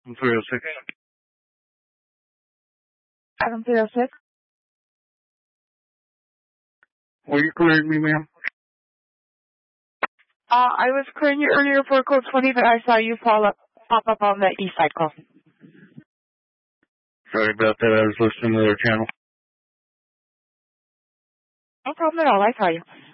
I'm 306. Adam 306. Were you clearing me, ma'am? I was clearing you earlier for code 20, but I saw you pop up on the east side call. Sorry about that. I was listening to their channel. No problem at all. I saw you.